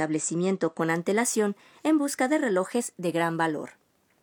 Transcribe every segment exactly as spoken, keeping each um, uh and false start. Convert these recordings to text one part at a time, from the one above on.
establecimiento con antelación en busca de relojes de gran valor.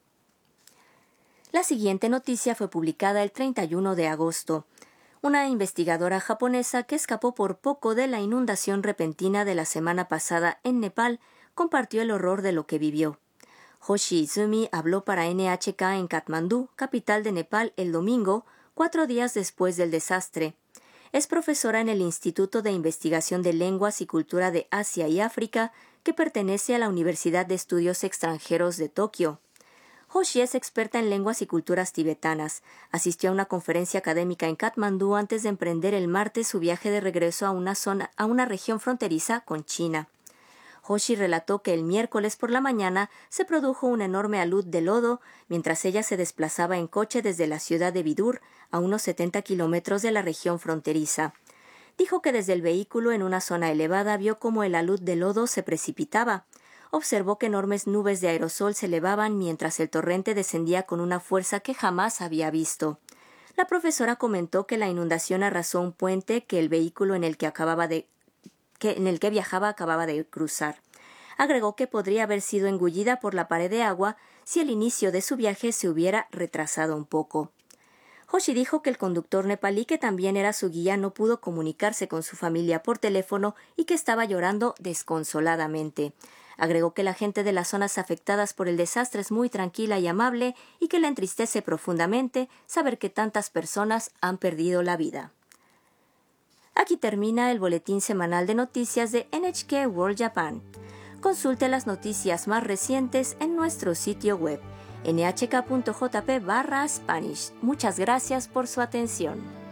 La siguiente noticia fue publicada el treinta y uno de agosto. Una investigadora japonesa que escapó por poco de la inundación repentina de la semana pasada en Nepal compartió el horror de lo que vivió. Hoshi Izumi habló para N H K en Katmandú, capital de Nepal, el domingo, cuatro días después del desastre. Es profesora en el Instituto de Investigación de Lenguas y Cultura de Asia y África, que pertenece a la Universidad de Estudios Extranjeros de Tokio. Hoshi es experta en lenguas y culturas tibetanas. Asistió a una conferencia académica en Katmandú antes de emprender el martes su viaje de regreso a una zona, a una región fronteriza con China. Hoshi relató que el miércoles por la mañana se produjo un enorme alud de lodo mientras ella se desplazaba en coche desde la ciudad de Vidur, a unos setenta kilómetros de la región fronteriza. Dijo que desde el vehículo en una zona elevada vio cómo el alud de lodo se precipitaba. Observó que enormes nubes de aerosol se elevaban mientras el torrente descendía con una fuerza que jamás había visto. La profesora comentó que la inundación arrasó un puente que el vehículo en el que acababa de que en el que viajaba acababa de cruzar. Agregó que podría haber sido engullida por la pared de agua si el inicio de su viaje se hubiera retrasado un poco. Hoshi dijo que el conductor nepalí, que también era su guía, no pudo comunicarse con su familia por teléfono y que estaba llorando desconsoladamente. Agregó que la gente de las zonas afectadas por el desastre es muy tranquila y amable y que le entristece profundamente saber que tantas personas han perdido la vida. Aquí termina el boletín semanal de noticias de N H K World Japan. Consulte las noticias más recientes en nuestro sitio web n h k punto j p barra Spanish. Muchas gracias por su atención.